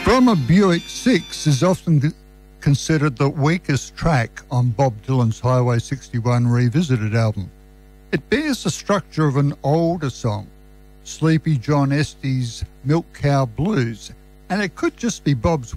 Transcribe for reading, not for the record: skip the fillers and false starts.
Bromma Buick 6 is often considered the weakest track on Bob Dylan's Highway 61 Revisited album. It bears the structure of an older song, Sleepy John Estes' Milk Cow Blues, and it could just be Bob's